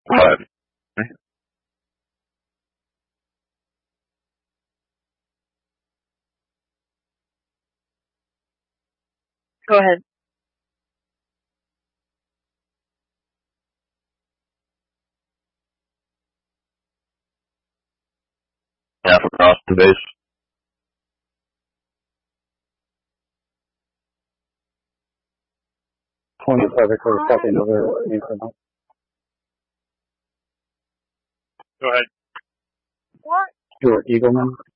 What? Go ahead. Half across the base. Perfectly stepping over increment. Go ahead. What? Stuart Eagleman.